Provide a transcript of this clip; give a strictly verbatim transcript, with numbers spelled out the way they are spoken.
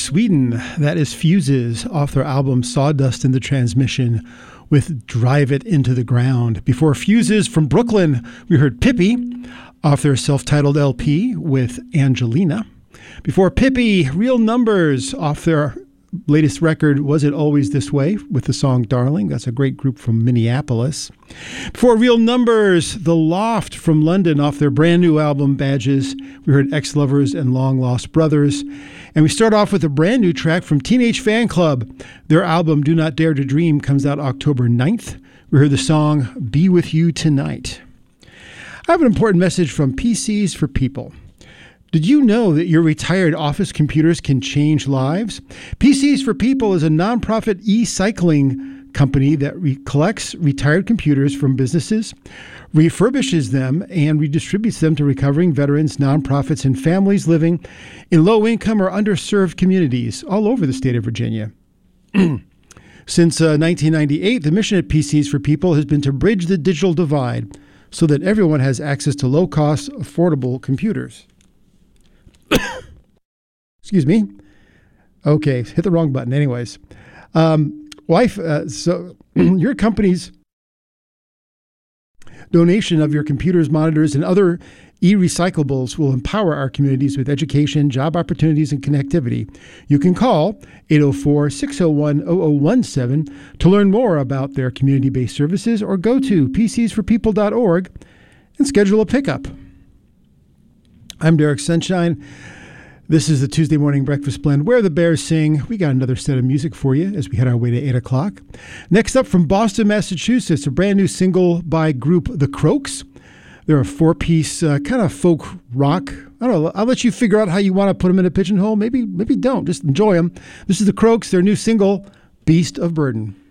Sweden, that is Fuses off their album Sawdust in the Transmission with Drive It Into the Ground. Before Fuses from Brooklyn, we heard Pippi off their self-titled L P with Angelina. Before Pippi, Real Numbers off their latest record, Was It Always This Way, with the song Darling. That's a great group from Minneapolis. Before Real Numbers, The Loft from London off their brand new album Badges. We heard Ex-Lovers and Long Lost Brothers. And we start off with a brand new track from Teenage Fan Club. Their album Do Not Dare to Dream comes out October ninth. We heard the song Be With You Tonight. I have an important message from P Cs for People. Did you know that your retired office computers can change lives? P Cs for People is a nonprofit e-cycling company that re- collects retired computers from businesses, refurbishes them, and redistributes them to recovering veterans, nonprofits, and families living in low-income or underserved communities all over the state of Virginia. Since uh, nineteen ninety-eight, the mission at P Cs for People has been to bridge the digital divide so that everyone has access to low-cost, affordable computers. Excuse me. Okay, hit the wrong button. Anyways, um, wife. Uh, so your company's donation of your computers, monitors, and other e-recyclables will empower our communities with education, job opportunities, and connectivity. You can call eight oh four, six oh one, oh oh one seven to learn more about their community-based services, or go to p c s for people dot org and schedule a pickup. I'm Derek Sunshine. This is the Tuesday Morning Breakfast Blend, where the Bears sing. We got another set of music for you as we head our way to eight o'clock. Next up from Boston, Massachusetts, a brand new single by group The Croaks. They're a four-piece uh, kind of folk rock. I don't know. I'll let you figure out how you want to put them in a pigeonhole. Maybe, maybe don't. Just enjoy them. This is The Croaks, their new single, Beast of Burden.